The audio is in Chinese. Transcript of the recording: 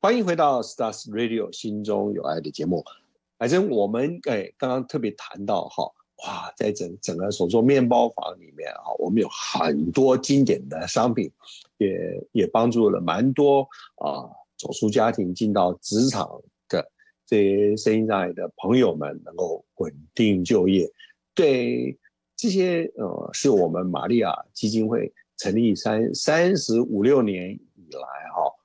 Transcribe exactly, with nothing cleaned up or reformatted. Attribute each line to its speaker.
Speaker 1: 欢迎回到 Stars Radio 心中有爱的节目。反正我们哎刚刚特别谈到哈，哇，在整整个手作面包房里面啊，我们有很多经典的商品，也也帮助了蛮多啊走出家庭进到职场的这些身心障碍的朋友们能够稳定就业。对这些呃，是我们玛利亚基金会成立三三十五六年以来哈。